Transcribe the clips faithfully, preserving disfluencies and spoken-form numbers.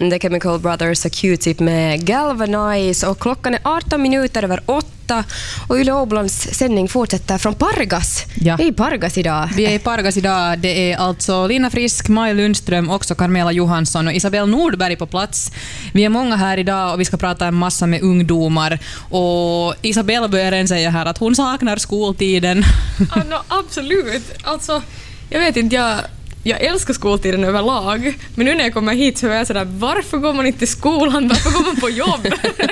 The Chemical Brothers och Q-Tip med Galvanize, och klockan är arton minuter över åtta och Yle Åbolands sändning fortsätter från Pargas. Ja. Vi är i Pargas idag. Vi är i Pargas idag. Det är alltså Lina Frisk, Maj Lundström, också Carmela Johansson och Isabel Nordberg på plats. Vi är många här idag och vi ska prata en massa med ungdomar. Och Isabel börjar än säga här att hon saknar skoltiden. Ja, no, absolut. Alltså, jag vet inte, jag... Jag älskar skoltiden överlag, men nu när jag kommer hit så är jag sådär, varför går man inte till skolan? Varför går man på jobb?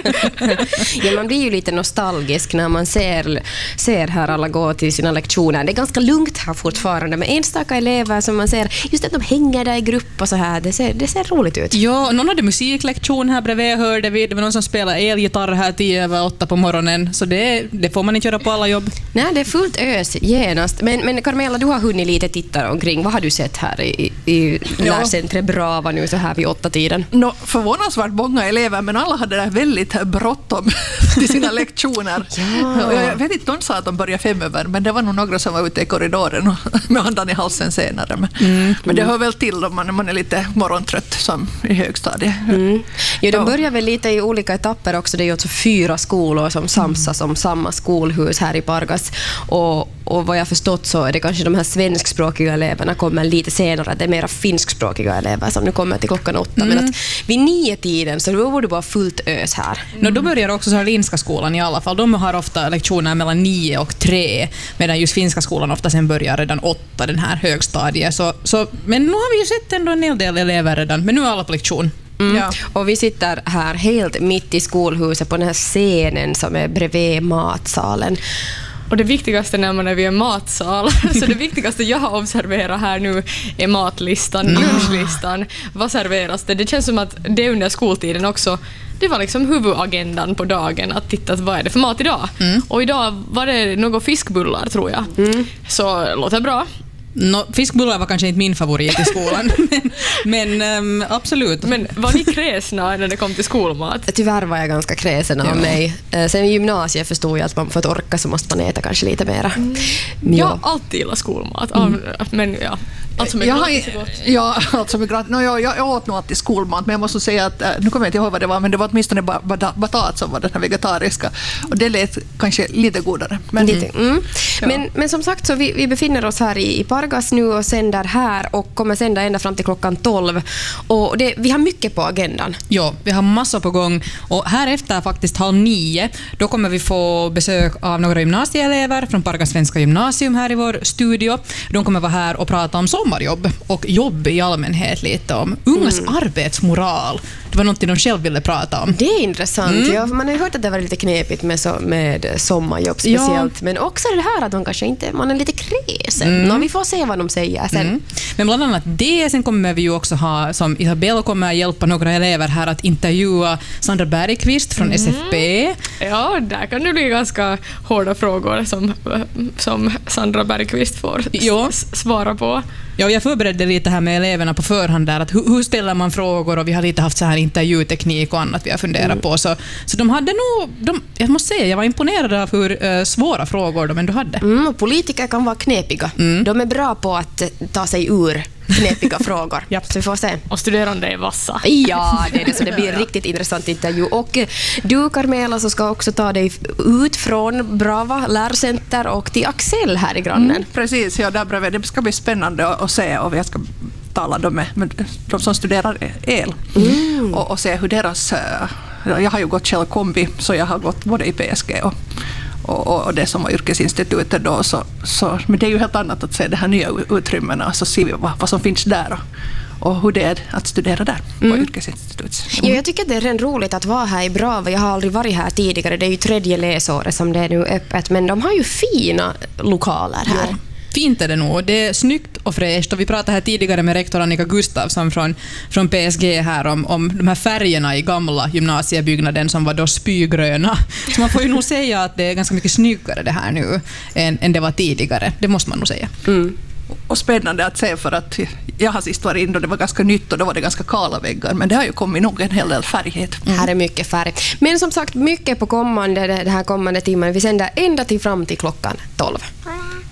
Ja, man blir ju lite nostalgisk när man ser, ser här alla gå till sina lektioner. Det är ganska lugnt här fortfarande med enstaka elever som man ser, just att de hänger där i grupp och så här. Det ser, det ser roligt ut. Ja, någon hade musiklektion här bredvid, hörde vi. Det var någon som spelade elgitarr här tio över åtta på morgonen, så det, det får man inte göra på alla jobb. Nej, det är fullt ös genast. Men, men Carmela, du har hunnit lite titta omkring. Vad har du sett här i, i lärcentret Brava nu så här vid åtta tiden? No, förvånansvärt många elever, men alla hade där väldigt bråttom till sina lektioner. Ja. Jag vet inte, de sa att de började fem över, men det var nog några som var ute i korridoren och med andan i halsen senare. Men, mm. men det hör väl till om man, man är lite morgontrött som i högstadiet. Mm. Jo, de börjar väl lite i olika etapper också. Det är ju alltså fyra skolor som samsas om samma skolhus här i Pargas. Och, och vad jag förstått så är det kanske de här svenskspråkiga eleverna kommer lite senare. Det är mera finskspråkiga elever som nu kommer till klockan åtta. Mm. Men att vid nio tiden så då borde det vara fullt ös här. Mm. No, då börjar också Saarlinska skolan i alla fall. De har ofta lektioner mellan nio och tre, medan just finska skolan ofta sen börjar redan åtta, den här högstadiet. Så, så, men nu har vi ju sett ändå en hel del elever redan, men nu är alla på lektion. Mm. Ja. Och vi sitter här helt mitt i skolhuset på den här scenen som är bredvid matsalen. Och det viktigaste när man är vid en matsal, så det viktigaste jag har observerat här nu är matlistan, lunchlistan. Vad serveras det? Det känns som att det under skoltiden också, det var liksom huvudagendan på dagen att titta vad är det för mat idag. Mm. Och idag var det några fiskbullar tror jag. Mm. Så låter bra. No, fiskbullar var kanske inte min favorit i skolan, men, men um, absolut. Men var ni kräsna när det kom till skolmat? Tyvärr var jag ganska kräsen av ja. mig. Sen i gymnasiet förstod jag att man för att orka så måste man äta kanske lite mera. Mm. Jag har alltid gillat skolmat, mm. men ja. Allt som är gratis är gott. Ja, allt som är gratis. No, jag, jag åt nog alltid skolmat, men jag måste säga att, nu kommer jag inte ihåg vad det var, men det var åtminstone batat som var den här vegetariska. Och det lät kanske lite godare. Men, lite, mm. ja. men, men som sagt, så vi, vi befinner oss här i, i Pargas nu och sänder här och kommer sända ända fram till klockan tolv. Och det, vi har mycket på agendan. Ja, vi har massor på gång. Och här efter faktiskt halv nio, då kommer vi få besök av några gymnasieelever från Pargas svenska gymnasium här i vår studio. De kommer vara här och prata om sommarjobb och jobb i allmänhet, lite om ungas mm. arbetsmoral. Det var något de själv ville prata om. Det är intressant. Mm. Ja, man har ju hört att det var lite knepigt med, så, med sommarjobb speciellt. Ja. Men också det här att de kanske inte, man är lite kräsen. Mm. Nå, vi får se vad de säger sen. Mm. Men bland annat det, sen kommer vi ju också ha, som Isabel kommer hjälpa några elever här att intervjua Sandra Bergqvist från mm. S F P. Ja, där kan det bli ganska hårda frågor som, som Sandra Bergqvist får ja. s- svara på. Ja, jag förberedde lite här med eleverna på förhand där, att hur, hur ställer man frågor, och vi har lite haft så här intervjuteknik och annat vi har funderat mm. på. Så, så de hade nog, de, jag måste säga, jag var imponerad av hur uh, svåra frågor de ändå hade. Mm, och politiker kan vara knepiga. Mm. De är bra på att ta sig ur knepiga frågor. Japp. Så vi får se. Och studerande är vassa. Ja, det är det, så det blir en riktigt intressant intervju. Och du, Carmela, så ska också ta dig ut från Brava lärcenter och till Axel här i grannen. Mm, precis, ja, där bredvid. Det ska bli spännande att se, och jag ska tala med, med, med de som studerar el mm. och, och se hur deras... Jag har ju gått själv kombi, så jag har gått både i P S G och Och, och det som var yrkesinstitutet då, så, så, men det är ju helt annat att se de här nya utrymmena, så ser vi vad, vad som finns där och, och hur det är att studera där på mm. yrkesinstitutet. Mm. Ja, jag tycker det är ren roligt att vara här i Brava. Jag har aldrig varit här tidigare, det är ju tredje läsåret som det är nu öppet, men de har ju fina lokaler här. Ja. Fint är det nog. Det är snyggt och fräscht. Och vi pratade här tidigare med rektor Annika Gustafsson från, från P S G här om, om de här färgerna i gamla gymnasiebyggnaden som var då spygröna. Så man får ju nog säga att det är ganska mycket snyggare det här nu än, än det var tidigare. Det måste man nog säga. Mm. Och spännande att se, för att jag har sist varit in och det var ganska nytt och då var det ganska kala väggar, men det har ju kommit nog en hel del färghet. Mm. Här är mycket färg. Men som sagt, mycket på kommande, det här kommande timmen. Vi sänder ända till fram till klockan tolv.